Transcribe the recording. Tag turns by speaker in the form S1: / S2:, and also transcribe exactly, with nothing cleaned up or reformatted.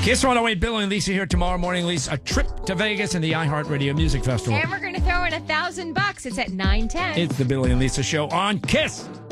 S1: Kiss one oh eight, Bill and Lisa here tomorrow morning. Lisa, a trip to Vegas and the iHeartRadio Music Festival.
S2: And we're going to throw in a thousand bucks. It's at nine ten.
S1: It's the Billy and Lisa Show on Kiss.